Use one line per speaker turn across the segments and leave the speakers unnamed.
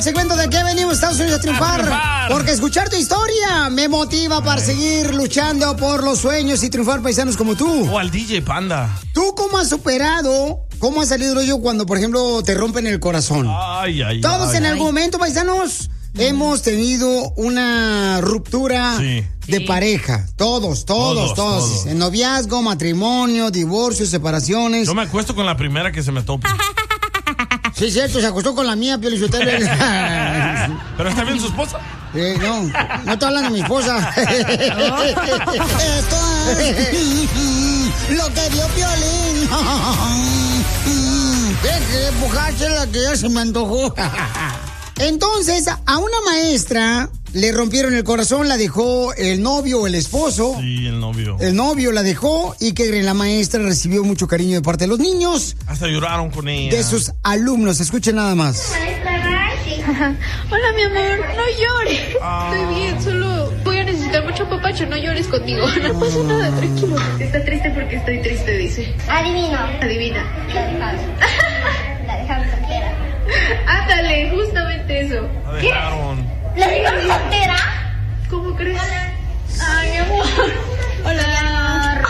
al segmento de que venimos a Estados Unidos a triunfar. Porque escuchar tu historia me motiva para seguir luchando por los sueños y triunfar, paisanos como tú.
O al DJ Panda.
¿Tú cómo has superado, cómo has salido yo cuando, por ejemplo, te rompen el corazón? Todos en algún momento, paisanos, hemos tenido una ruptura de pareja. Todos. En noviazgo, matrimonio, divorcio, separaciones.
Yo me acuesto con la primera que se me topa.
Sí, cierto, se acostó con la mía, Pio Lizotelo.
¿Pero está bien su esposa?
No estoy hablando de mi esposa. Esto es lo que dio Piolín. Deje de empujársela que ya se me antojó. Entonces, a una maestra le rompieron el corazón, la dejó el novio o el esposo.
Sí, el novio.
El novio la dejó y que la maestra recibió mucho cariño de parte de los niños.
Hasta lloraron con ella.
De sus alumnos. Escuchen nada más.
Hola, mi amor, no llores. Estoy bien, solo voy a necesitar mucho papacho, no llores conmigo. No pasa nada, tranquilo. Está triste porque estoy triste, dice.
Adivina. La dejamos soltera.
Ándale, justamente eso.
La dejaron.
¿La dejamos soltera?
¿Cómo crees? Ay, mi amor. Hola.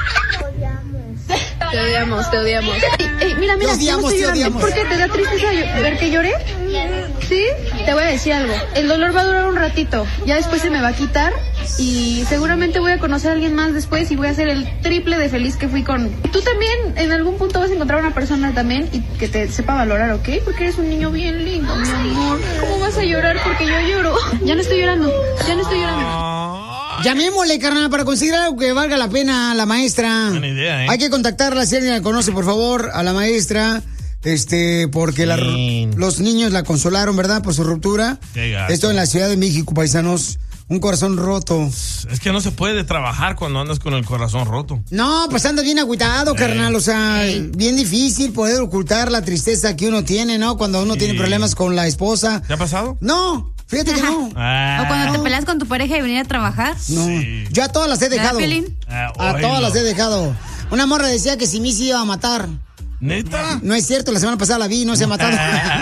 Te odiamos. Mira,
Te odiamos.
¿Por qué te da tristeza ver que lloré? ¿Sí? Te voy a decir algo. El dolor va a durar un ratito. Ya después se me va a quitar. Y seguramente voy a conocer a alguien más después y voy a ser el triple de feliz que fui con... Tú también en algún punto vas a encontrar una persona también y que te sepa valorar, ¿ok? Porque eres un niño bien lindo, mi amor. ¿Cómo vas a llorar? Porque yo lloro. Ya no estoy llorando.
Llamémosle, carnal, para conseguir algo que valga la pena a la maestra.
Buena idea, ¿eh?
Hay que contactarla, si alguien la conoce, por favor, a la maestra. Porque los niños la consolaron, ¿verdad? Por su ruptura. Esto en la Ciudad de México, paisanos. Un corazón roto.
Es que no se puede trabajar cuando andas con el corazón roto.
No, pues andas bien agüitado, carnal. O sea, bien difícil poder ocultar la tristeza que uno tiene, ¿no? Cuando uno tiene problemas con la esposa.
¿Te ha pasado?
No, fíjate que no.
O cuando te peleas con tu pareja y venir a trabajar.
No, yo a todas las he dejado. A todas las he dejado. Una morra decía que si mí se iba a matar.
¿Neta?
No es cierto, la semana pasada la vi y no se ha matado.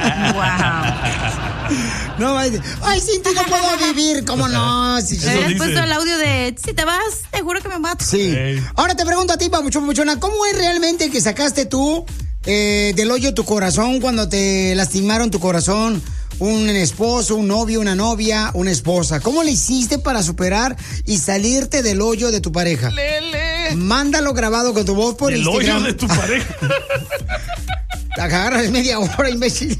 No, ay, sin ti no puedo vivir, ¿cómo no?
Si hubieras puesto el audio de, si te vas, te juro que me mato.
Sí. Ahora te pregunto a ti, papuchona, ¿cómo es realmente que sacaste tú del hoyo tu corazón cuando te lastimaron tu corazón? Un esposo, un novio, una novia, una esposa. ¿Cómo le hiciste para superar y salirte del hoyo de tu pareja? Mándalo grabado con tu voz por Instagram.
¿El hoyo de tu pareja?
Te agarras media hora, imbécil.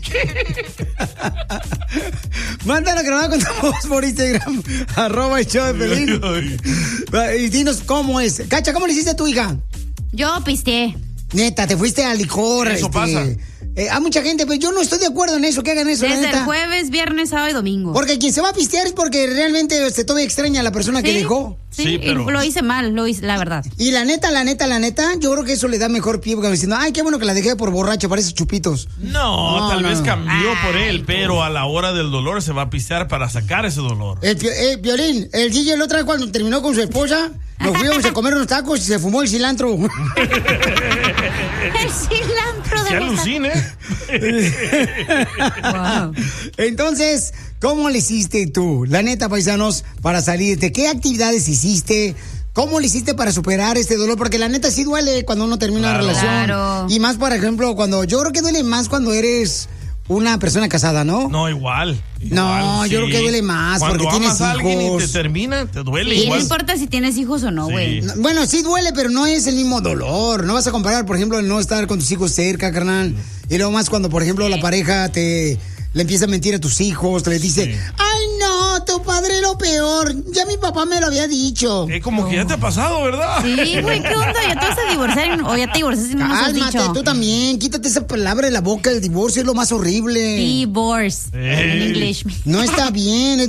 Mándalo grabado con tu voz por Instagram. @el show de Pelín. Y dinos cómo es. Cacha, ¿cómo le hiciste a tu hija?
Yo pisteé.
Neta, te fuiste al licor.
Eso pasa.
Hay mucha gente, pero yo no estoy de acuerdo en eso, que hagan eso.
Desde el jueves, viernes, sábado y domingo.
Porque quien se va a pistear es porque realmente todavía extraña a la persona que dejó.
Sí, pero... lo hice mal, la verdad.
Y la neta, yo creo que eso le da mejor pie, porque diciendo, ay, qué bueno que la dejé por borracho, parece chupitos.
No, tal vez cambió por él, pero a la hora del dolor se va a pistear para sacar ese dolor.
Violín, el DJ la otra vez cuando terminó con su esposa, nos fuimos a comer unos tacos y se fumó el cilantro.
El cilantro de
¡Qué alucine!
Wow.
Entonces, ¿cómo le hiciste tú, la neta, paisanos, para salirte? ¿Qué actividades hiciste? ¿Cómo le hiciste para superar este dolor? Porque la neta sí duele cuando uno termina una relación.
Claro.
Y más, por ejemplo, yo creo que duele más cuando eres una persona casada, ¿no?
No, igual.
No, yo creo que duele más
cuando
porque tienes
amas a alguien
hijos.
y te termina, te duele
Y
igual.
no importa si tienes hijos o no, güey.
Sí.
Bueno, sí duele, pero no es el mismo dolor. No vas a comparar, por ejemplo, el no estar con tus hijos cerca, carnal. Y luego más cuando, por ejemplo, la pareja le empieza a mentir a tus hijos, te le dice, ay no, tu padre es lo peor, ya mi papá me lo había dicho.
Como que ya te ha pasado, ¿verdad?
Sí, güey, ¿qué onda? ¿Ya te vas a divorciar o ya te divorciaste y no nos has
Cálmate,
dicho?
tú también, quítate esa palabra de la boca, el divorcio es lo más horrible.
Divorce, en inglés.
No está bien,